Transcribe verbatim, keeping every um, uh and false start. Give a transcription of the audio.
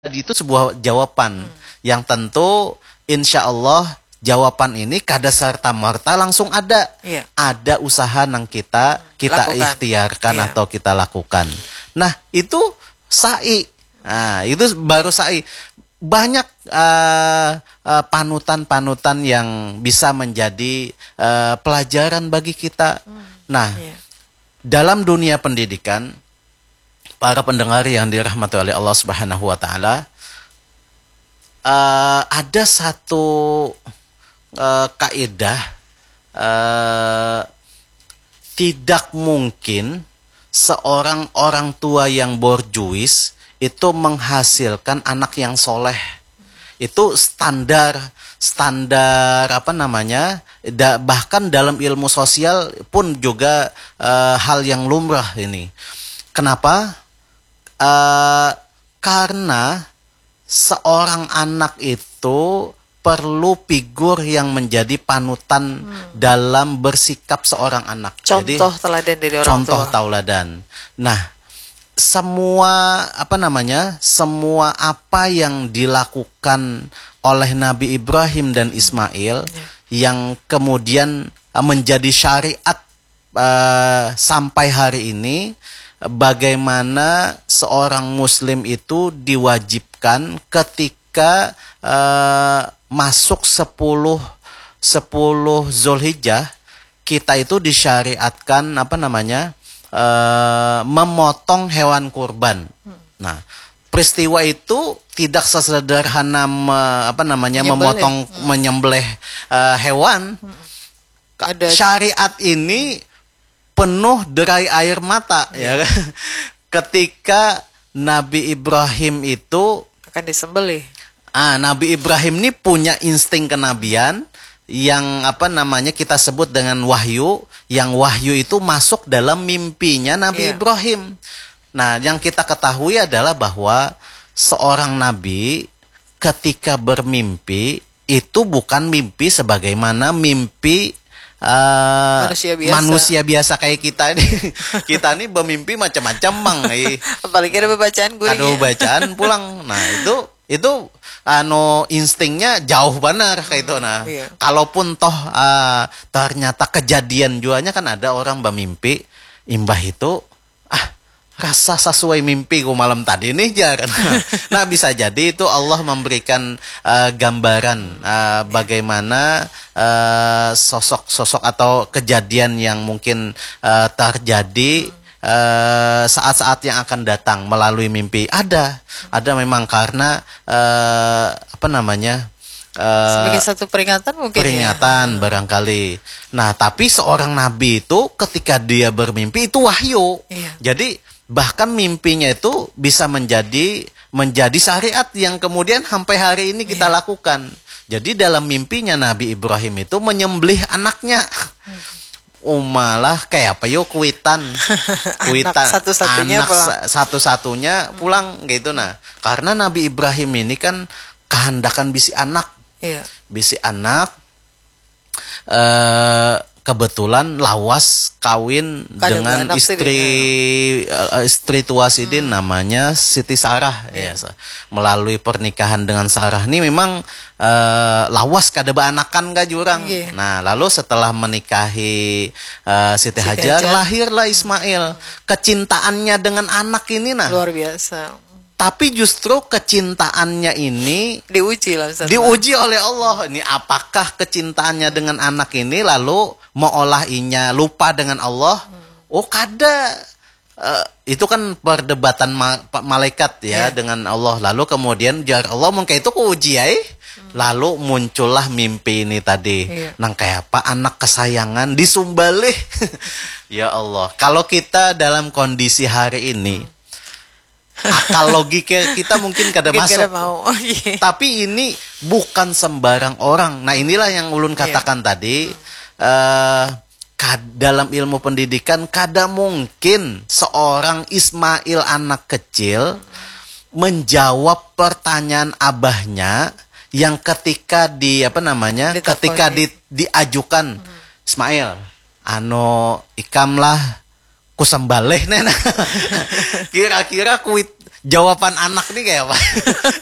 itu sebuah jawaban hmm. yang tentu insya Allah jawaban ini kada serta merta langsung ada. Iya. Ada usaha yang kita kita Lakukan. ikhtiarkan Iya. atau kita lakukan. Nah itu sa'i. Nah itu baru sa'i. Banyak uh, uh, panutan-panutan yang bisa menjadi uh, pelajaran bagi kita. Hmm. Nah iya. dalam dunia pendidikan, para pendengar yang dirahmati oleh Allah Subhanahu wa taala, uh, ada satu uh, kaidah uh, tidak mungkin seorang orang tua yang borjuis itu menghasilkan anak yang soleh. Itu standar standar apa namanya? Da, bahkan dalam ilmu sosial pun juga uh, hal yang lumrah ini. Kenapa? Uh, karena seorang anak itu perlu figur yang menjadi panutan hmm. dalam bersikap seorang anak. Contoh Jadi, teladan dari orang contoh tua. tauladan. Nah, semua apa namanya? Semua apa yang dilakukan oleh Nabi Ibrahim dan Ismail hmm. yang kemudian uh, menjadi syariat uh, sampai hari ini. Bagaimana seorang muslim itu diwajibkan ketika uh, masuk sepuluh Zulhijjah, kita itu disyariatkan apa namanya uh, memotong hewan kurban. Nah, peristiwa itu tidak sesederhana me, apa namanya Nyembelih. memotong hmm. menyembelih uh, hewan. Hmm. Ada syariat ini penuh derai air mata ya. ya ketika Nabi Ibrahim itu akan disembelih. Ah, Nabi Ibrahim ini punya insting kenabian yang apa namanya kita sebut dengan wahyu, yang wahyu itu masuk dalam mimpinya Nabi yeah. Ibrahim. Nah, yang kita ketahui adalah bahwa seorang nabi ketika bermimpi itu bukan mimpi sebagaimana mimpi Uh, manusia biasa. manusia biasa kayak kita ini. Kita ini bermimpi macam-macam bang. Apalagi ada bacaan guringnya. Ada bacaan pulang. Nah itu itu anu instingnya jauh benar kayak itu. Nah iya. kalaupun toh uh, ternyata kejadian juanya kan ada orang bermimpi imbah itu ah rasa sesuai mimpi ku malam tadi nih jar. Nah bisa jadi itu Allah memberikan uh, gambaran uh, bagaimana sosok-sosok uh, atau kejadian yang mungkin uh, terjadi uh, saat-saat yang akan datang melalui mimpi. Ada, ada memang karena uh, apa namanya? Uh, sebagai satu peringatan mungkin. Peringatan ya. Barangkali. Nah tapi seorang nabi itu ketika dia bermimpi itu wahyu. Iya. Jadi bahkan mimpinya itu bisa menjadi menjadi syariat yang kemudian sampai hari ini kita yeah. lakukan. Jadi dalam mimpinya Nabi Ibrahim itu menyembelih anaknya. Oh malah kayak apa yo kuitan. Kuitan anak satu-satunya anak pulang. satu-satunya pulang gitu nah. Karena Nabi Ibrahim ini kan kehendakan bisi anak. Yeah. Bisi anak eh kebetulan lawas kawin Kadang dengan istri uh, istri tua Sidin hmm. namanya Siti Sarah yeah. ya. Melalui pernikahan dengan Sarah ini memang uh, lawas kada beanakan gak jurang. Yeah. Nah, lalu setelah menikahi uh, Siti, Siti Hajar, Hajar lahirlah Ismail. Hmm. Kecintaannya dengan anak ini nah luar biasa. Tapi justru kecintaannya ini diuji lah, diuji oleh Allah. Ini apakah kecintaannya dengan anak ini lalu meolah inya lupa dengan Allah? Hmm. Oh kada. Uh, itu kan perdebatan ma malaikat ya yeah. dengan Allah. Lalu kemudian jar Allah mungkin itu uji ya. Hmm. Lalu muncullah mimpi ini tadi. Yeah. Nang kayak apa anak kesayangan disumbalih. Ya Allah. Kalau kita dalam kondisi hari ini hmm. akal logika kita mungkin kada mungkin masuk. Kada mau. Oh, yeah. Tapi ini bukan sembarang orang. Nah inilah yang ulun katakan yeah. tadi. Uh, dalam ilmu pendidikan kada mungkin seorang Ismail anak kecil menjawab pertanyaan abahnya yang ketika di apa namanya Ditoponi. ketika di, diajukan hmm. Ismail ano ikamlah kusembaleh nena. Kira-kira kuit jawaban anak nih kayak apa?